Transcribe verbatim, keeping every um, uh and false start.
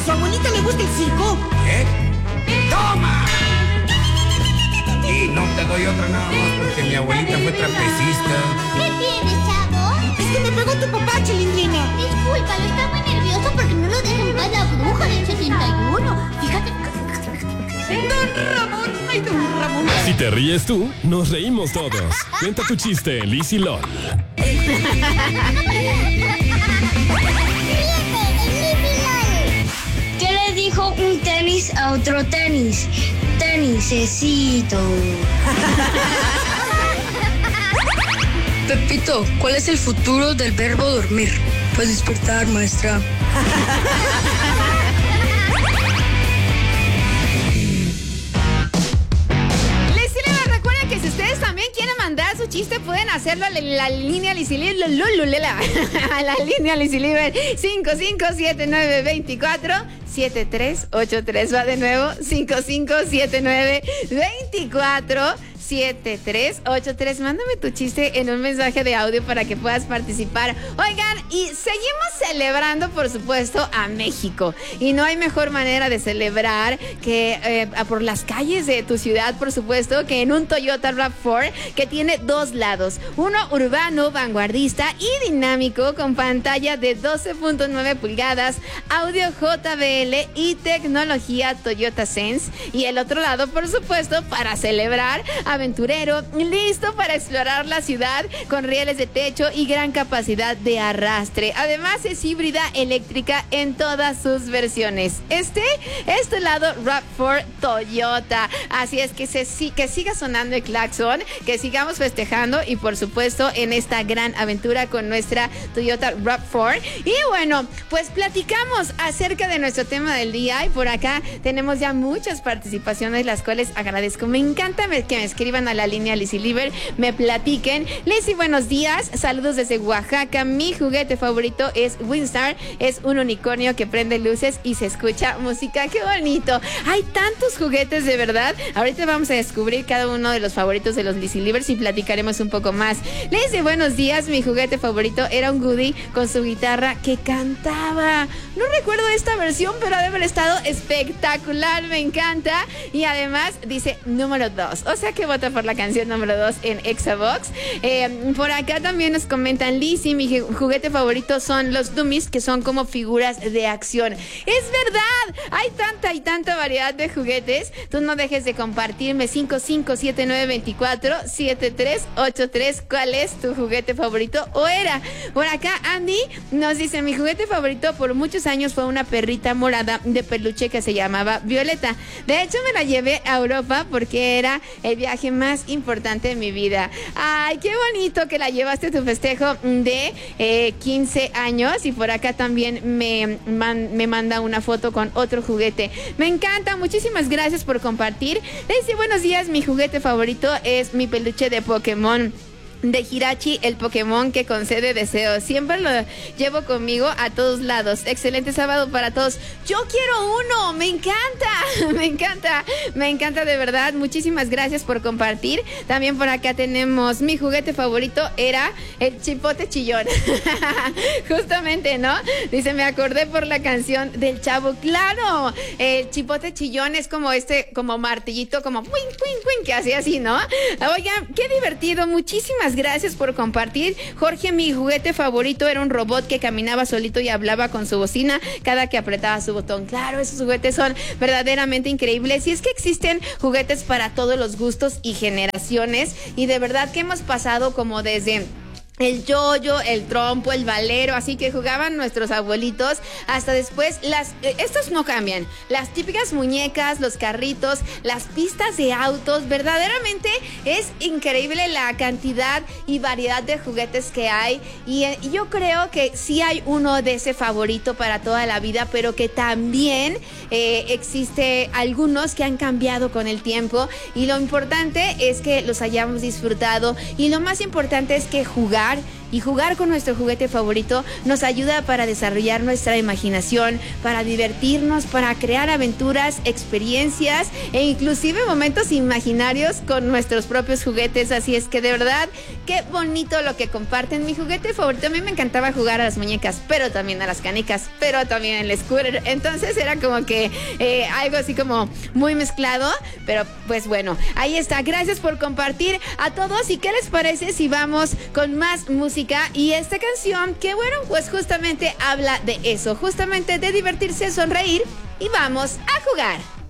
¿Su abuelita le gusta el circo? ¿Qué? ¡Toma! Y no te doy otra nada más porque mi abuelita fue trapecista. ¿Qué tienes, chavo? Es que me pegó tu papá, Chilindrina. Discúlpalo, está muy nervioso porque no lo deja en paz la bruja del setenta y uno. Fíjate. Don Ramón, ay, don Ramón. Si te ríes tú, nos reímos todos. Cuenta tu chiste en Liz y Lol. ¿Qué le dijo un tenis a otro tenis? Tenisecito. Pepito, ¿cuál es el futuro del verbo dormir? Pues despertar, maestra. Si ustedes también quieren mandar su chiste, pueden hacerlo a la, la línea Lisiliber, a la línea Lisiliber cinco cinco siete nueve dos cuatro siete tres ocho tres. Va de nuevo, cinco cinco siete nueve dos cuatro siete tres ocho tres. Mándame tu chiste en un mensaje de audio para que puedas participar. Oigan, y seguimos celebrando, por supuesto, a México. Y no hay mejor manera de celebrar que eh, por las calles de tu ciudad, por supuesto, que en un Toyota RAV cuatro que tiene dos lados. Uno urbano, vanguardista y dinámico con pantalla de doce punto nueve pulgadas, audio J B L y tecnología Toyota Sense. Y el otro lado, por supuesto, para celebrar, aventurero, listo para explorar la ciudad con rieles de techo y gran capacidad de arrastre. Además es híbrida eléctrica en todas sus versiones. Este, este lado RAV cuatro Toyota. Así es que, se, que siga sonando el claxon, que sigamos festejando y por supuesto en esta gran aventura con nuestra Toyota RAV cuatro. Y bueno, pues platicamos acerca de nuestro tema del día y por acá tenemos ya muchas participaciones, las cuales agradezco. Me encanta que me escriban a la línea Lisiliber, me platiquen. Lizzy, buenos días, saludos desde Oaxaca. Mi juguete favorito es Windstar, es un unicornio que prende luces y se escucha música. ¡Qué bonito! Hay tantos juguetes, de verdad. Ahorita vamos a descubrir cada uno de los favoritos de los Lisilibers y platicaremos un poco más. Lizzy, buenos días, mi juguete favorito era un Woody con su guitarra que cantaba. No recuerdo esta versión, pero ha de haber estado espectacular, me encanta. Y además dice número dos, o sea que vota por la canción número dos en Exabox. Eh, por acá también nos comentan, Lizzy, mi juguete favorito son los dummies, que son como figuras de acción. Es verdad, hay tanta y tanta variedad de juguetes. Tú no dejes de compartirme. Cinco cinco siete nueve dos cuatro siete tres ocho tres. ¿Cuál es tu juguete favorito o era? Por acá Andy nos dice, mi juguete favorito por muchos años fue una perrita morada de peluche que se llamaba Violeta. De hecho me la llevé a Europa porque era el viaje más importante de mi vida. Ay, qué bonito que la llevaste a tu festejo de eh, quince años. Y por acá también me, man, me manda una foto con otro juguete. Me encanta, muchísimas gracias por compartir. Les digo buenos días, mi juguete favorito es mi peluche de Pokémon, de Hirachi, el Pokémon que concede deseos. Siempre lo llevo conmigo a todos lados. Excelente sábado para todos. Yo quiero uno, me encanta, me encanta, me encanta de verdad. Muchísimas gracias por compartir. También por acá tenemos, mi juguete favorito era el chipote chillón. Justamente, ¿no? Dice, me acordé por la canción del Chavo. Claro, el chipote chillón es como este, como martillito, como wing, wing, wing, que hacía así, ¿no? Oigan, qué divertido, muchísimas gracias por compartir. Jorge, mi juguete favorito era un robot que caminaba solito y hablaba con su bocina cada que apretaba su botón. Claro, esos juguetes son verdaderamente increíbles y es que existen juguetes para todos los gustos y generaciones y de verdad que hemos pasado como desde el yoyo, el trompo, el valero, así que jugaban nuestros abuelitos. Hasta después, las eh, estos no cambian. Las típicas muñecas, los carritos, las pistas de autos. Verdaderamente es increíble la cantidad y variedad de juguetes que hay. Y, eh, y yo creo que sí hay uno de ese favorito para toda la vida, pero que también eh, existe algunos que han cambiado con el tiempo. Y lo importante es que los hayamos disfrutado. Y lo más importante es que jugar y jugar con nuestro juguete favorito nos ayuda para desarrollar nuestra imaginación, para divertirnos, para crear aventuras, experiencias e inclusive momentos imaginarios con nuestros propios juguetes. Así es que de verdad, qué bonito lo que comparten. Mi juguete favorito, a mí me encantaba jugar a las muñecas, pero también a las canicas, pero también el scooter. Entonces era como que eh, algo así como muy mezclado, pero pues bueno, ahí está. Gracias por compartir a todos. ¿Y qué les parece si vamos con más música? Y esta canción que bueno, pues justamente habla de eso, justamente de divertirse, sonreír y vamos a jugar.